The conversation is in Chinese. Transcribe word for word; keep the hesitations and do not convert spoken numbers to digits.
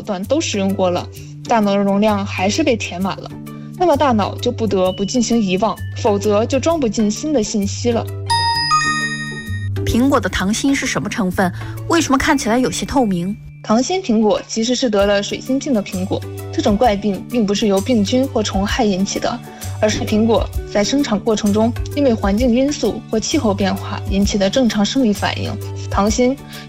段都使用过了，大脑的容量还是被填满了，那么大脑就不得不进行遗忘，否则就装不进新的信息了。 苹果的糖心是什么成分？为什么看起来有些透明？ 糖心苹果其实是得了水芯病的苹果，这种怪病并不是由病菌或虫害引起的，而是苹果在生长过程中因为环境因素或气候变化引起的正常生理反应。糖心